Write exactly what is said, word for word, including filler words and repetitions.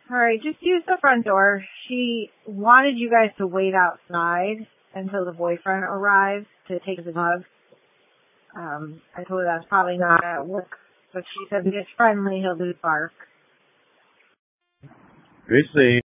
All right, just use the front door. She wanted you guys to wait outside until the boyfriend arrives to take the hug. Um, I told her that's probably not at work, but she said if it's friendly, he'll do bark. We see.